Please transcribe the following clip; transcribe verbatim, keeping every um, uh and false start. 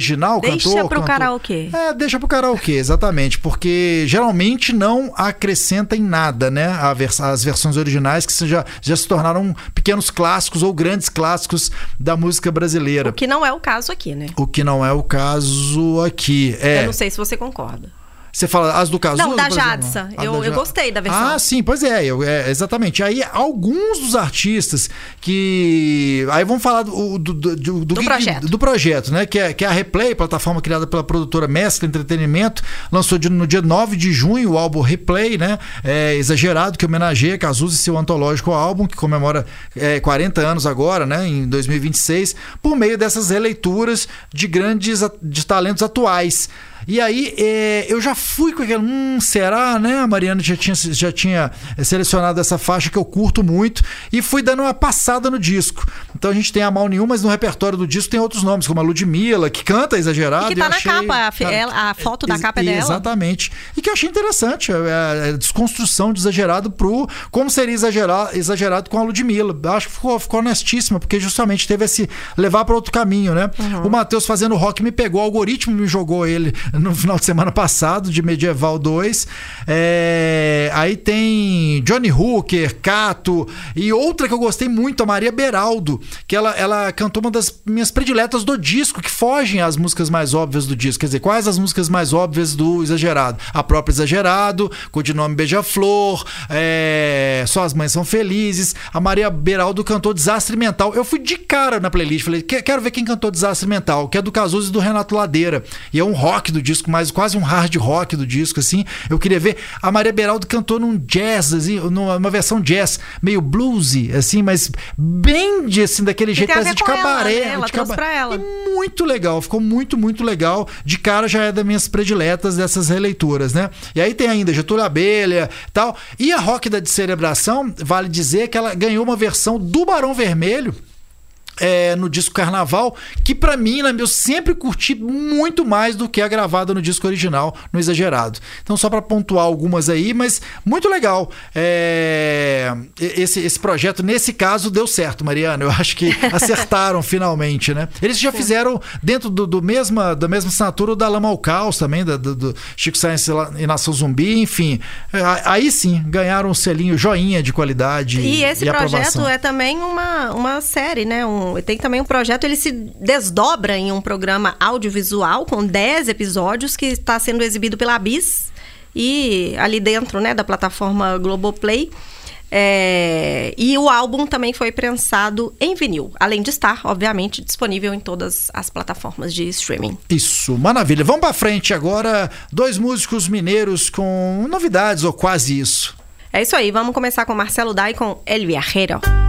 original, deixa cantor... Deixa pro cantor, karaokê. É, deixa pro karaokê, exatamente, porque geralmente não acrescenta em nada, né, a vers- as versões originais que já, já se tornaram pequenos clássicos ou grandes clássicos da música brasileira. O que não é o caso aqui, né? O que não é o caso aqui. É. Eu não sei se você concorda. Você fala as do Cazuza? Não, da Jadsa. Eu, eu gostei da versão. Ah, sim, pois é, eu, é, exatamente. Aí, alguns dos artistas que... Aí vamos falar do, do, do, do, do que, projeto. Do projeto, né? Que é, que é a Replay, plataforma criada pela produtora Mescla Entretenimento. Lançou no dia nove de junho o álbum Replay, né? É, Exagerado, que homenageia Cazuza e seu antológico álbum, que comemora é, quarenta anos agora, né? Em dois mil e vinte e seis, por meio dessas releituras de grandes de talentos atuais. E aí, é, eu já fui com aquele... Hum, será, né? A Mariana já tinha, já tinha selecionado essa faixa que eu curto muito e fui dando uma passada no disco. Então a gente tem a Mal Nenhum, mas no repertório do disco tem outros nomes, como a Ludmilla, que canta Exagerado. E que tá na achei, capa, a, cara, a foto da capa é dela. Exatamente. E que eu achei interessante, a, a desconstrução de Exagerado pro... Como seria exagerado, exagerado com a Ludmilla. Acho que ficou, ficou honestíssima, porque justamente teve esse... levar para outro caminho, né? Uhum. O Matheus fazendo rock me pegou, o algoritmo me jogou ele no final de semana passado, de Medieval dois. É... Aí tem Johnny Hooker, Cato e outra que eu gostei muito, a Maria Beraldo, que ela, ela cantou uma das minhas prediletas do disco, que fogem às músicas mais óbvias do disco. Quer dizer, quais as músicas mais óbvias do Exagerado? A própria Exagerado, Codinome Beija-Flor, é... Só as Mães São Felizes. A Maria Beraldo cantou Desastre Mental. Eu fui de cara na playlist, falei, quero ver quem cantou Desastre Mental, que é do Cazuza e do Renato Ladeira. E é um rock do disco, mas quase um hard rock do disco, assim. Eu queria ver. A Maria Beraldo cantou num jazz, assim, numa versão jazz, meio bluesy, assim, mas bem de, assim, daquele jeito quase de cabaré. Ela, né? Ela de trouxe cabaré. pra ela. E muito legal, ficou muito, muito legal. De cara já é das minhas prediletas dessas releituras, né? E aí tem ainda Getúlio Abelha e tal. E a Rock da Descerebração, vale dizer que ela ganhou uma versão do Barão Vermelho, É, no disco Carnaval, que pra mim, né, eu sempre curti muito mais do que a gravada no disco original, no Exagerado. Então, só pra pontuar algumas aí, mas muito legal. É, esse, esse projeto, nesse caso, deu certo, Mariana. Eu acho que acertaram finalmente, né? Eles já fizeram dentro do, do mesma, da mesma assinatura da Lama ao Caos também, da, do, do Chico Science e Nação Zumbi, enfim. Aí sim, ganharam um selinho joinha de qualidade e, e esse e projeto aprovação. É também uma, uma série, né? Um Tem também um projeto, ele se desdobra em um programa audiovisual com dez episódios que está sendo exibido pela Bis e ali dentro, né, da plataforma Globoplay. É, e o álbum também foi prensado em vinil, além de estar, obviamente, disponível em todas as plataformas de streaming. Isso, maravilha. Vamos para frente agora, dois músicos mineiros com novidades, ou quase isso. É isso aí, vamos começar com Marcelo Day com El Viajero.